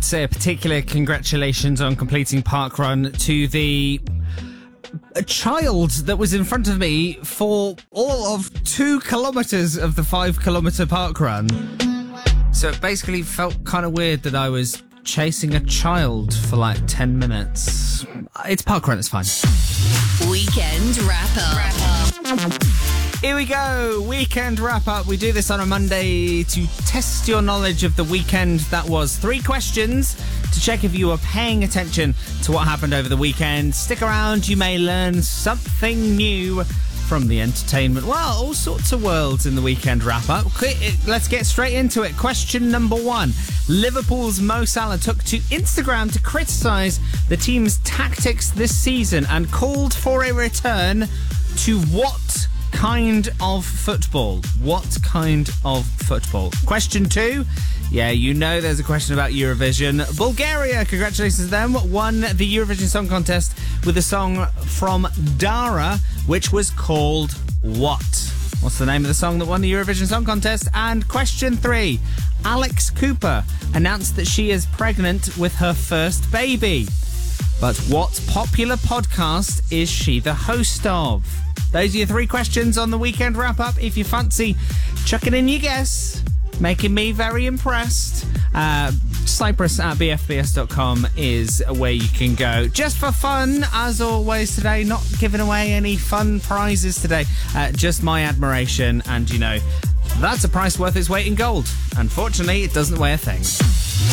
to say a particular congratulations on completing Parkrun to a child that was in front of me for all of 2 kilometres of the 5-kilometre parkrun. So it basically felt kind of weird that I was chasing a child for like 10 minutes. It's parkrun, it's fine. Weekend Wrap-Up. Here we go, Weekend Wrap-Up. We do this on a Monday to test your knowledge of the weekend that was. 3 questions to check if you were paying attention to what happened over the weekend. Stick around, you may learn something new from the entertainment. Well, all sorts of worlds in the Weekend Wrap-Up. Let's get straight into it. Question number 1. Liverpool's Mo Salah took to Instagram to criticise the team's tactics this season and called for a return to what kind of football? What kind of football? Question 2. Yeah, you know there's a question about Eurovision. Bulgaria, congratulations to them, won the Eurovision Song Contest with a song from Dara, which was called what? What's the name of the song that won the Eurovision Song Contest? And question 3. Alex Cooper announced that she is pregnant with her first baby. But what popular podcast is she the host of? Those are your 3 questions on the Weekend Wrap-Up. If you fancy chucking in your guess, making me very impressed, Cyprus at bfbs.com is where you can go. Just for fun, as always today, not giving away any fun prizes today. Just my admiration, and you know, that's a price worth its weight in gold. Unfortunately, it doesn't weigh a thing.